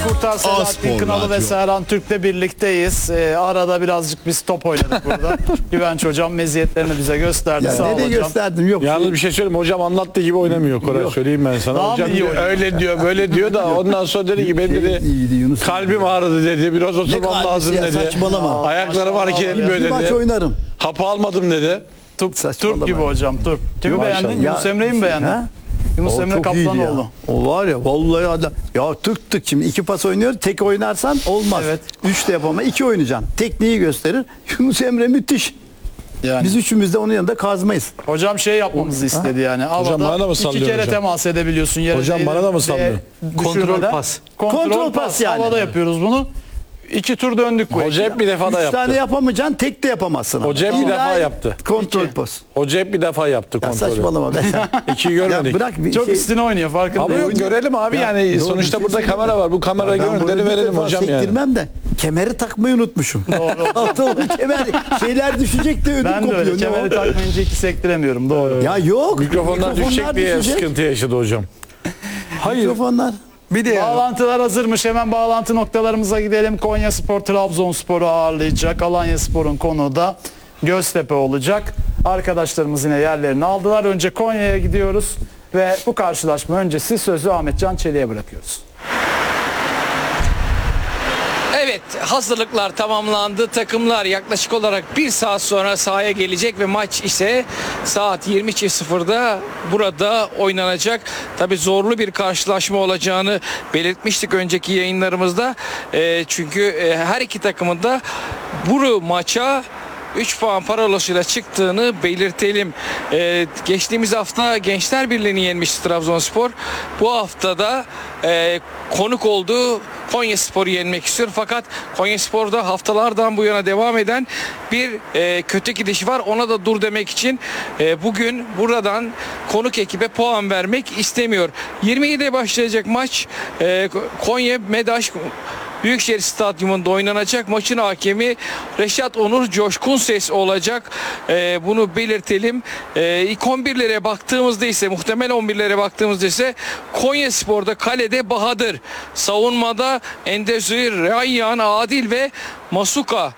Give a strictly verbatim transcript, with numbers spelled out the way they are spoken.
Kurtar, Selahattin Aspor Kınalı Radyo. ve Serhan Türk'le birlikteyiz. Ee, arada birazcık biz top oynadık burada. Güvenç hocam meziyetlerini bize gösterdi. Ya Sağ ol nereye hocam. gösterdim yok. Yalnız bir şey söyleyeyim, hocam anlattığı gibi oynamıyor Koray, Yok. söyleyeyim ben sana. Daha Hocam mı iyi diyor, oynuyor? öyle diyor böyle diyor da ondan sonra dedi ki benim dedi İyiydi Yunus. kalbim ağrıdı dedi, biraz oturmam kalbisi lazım ya, dedi. saçmalama. Ayaklarım hareket etmiyor Bir maç dedi. oynarım. Hapı almadım dedi. Turp, Saçmalama. Turp gibi hocam, Turp. Kimi Maşallah. beğendin? Ya, Yunus Emre'yi mi beğendin? ha? Yunus O Emre çok iyiydi ya. Kaplanoğlu. O var ya vallahi adam. Ya tık tık şimdi iki pas oynuyor. Tek oynarsan olmaz. Evet. Üç de yapama. iki oynayacaksın. Tekniği gösterir. Yunus Emre müthiş. Yani. Biz üçümüz de onun yanında kazmayız. Hocam şey yapmamızı istedi yani. Hocam bana da mı iki sallıyor kere hocam? temas edebiliyorsun. Yere Hocam bana da mı sallıyor? Kontrol pas. Kontrol, Kontrol pas, pas yani. Havada yapıyoruz bunu. İki tur döndük bu. Hoca hep bir defa da Üç yaptı. tane yapamayacaksın. Tek de yapamazsın. Hoca hep bir İlla defa yaptı. Kontrol İki. pas. Hoca hep bir defa yaptı Ya kontrolü. saçmalama be. İkiyi Ya görmedik. bırak bir Çok şey. üstüne oynuyor farkında. Ama yok, görelim abi Ya, yani doğru, sonuçta bir şey burada söyleyeyim. kamera var. Bu kamera Ben bunu görüntüleri bir verelim defa hocam yani. sektirmem de kemeri takmayı unutmuşum. Doğru. kemer şeyler düşecek de ödüm Ben de kopuyor. öyle. Ne Kemeri o? takmayınca iki sektiremiyorum. Doğru. Ya yok. Mikrofonlar düşecek diye düşecek. sıkıntı yaşadı hocam. Hayır. Mikrofonlar. Bir de Bağlantılar hazırmış. Hemen bağlantı noktalarımıza gidelim. Konyaspor Trabzonspor'u ağırlayacak. Alanyaspor'un konuğu da Göztepe olacak. Arkadaşlarımız yine yerlerini aldılar. Önce Konya'ya gidiyoruz ve bu karşılaşma öncesi sözü Ahmetcan Çelik'e bırakıyoruz. Evet, hazırlıklar tamamlandı. Takımlar yaklaşık olarak bir saat sonra sahaya gelecek ve maç ise saat yirmi sıfırda burada oynanacak. Tabii zorlu bir karşılaşma olacağını belirtmiştik önceki yayınlarımızda. E, çünkü e, her iki takımın da bu maça üç puan parolasıyla çıktığını belirtelim. Ee, geçtiğimiz hafta Gençler Birliği'ni yenmişti Trabzonspor. Bu haftada e, konuk olduğu Konyaspor'u yenmek istiyor. Fakat Konyaspor'da haftalardan bu yana devam eden bir e, kötü gidişi var. Ona da dur demek için e, bugün buradan konuk ekibe puan vermek istemiyor. yirmi yedide başlayacak maç e, Konya Medaş Büyükşehir Stadyumunda oynanacak. Maçın hakemi Reşat Onur Coşkun Ses olacak. Ee, bunu belirtelim. Ee, ilk on birlere baktığımızda ise, muhtemel on birlere baktığımızda ise Konyaspor'da kalede Bahadır, savunmada Endezir, Rayyan, Adil ve Masuka